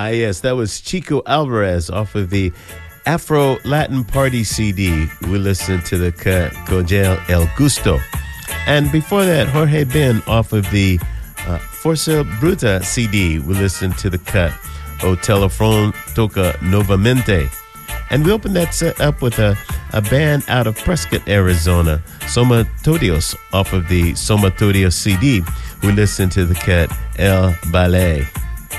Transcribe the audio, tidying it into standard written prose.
Yes, that was Chico Alvarez off of the Afro Latin Party CD. We listened to the cut Con El Gusto. And before that, Jorge Ben off of the Forza Bruta CD. We listened to the cut O Telefon Toca Novamente. And we opened that set up with a band out of Prescott, Arizona, Somatodios, off of the Somatodios CD. We listened to the cut El Ballet.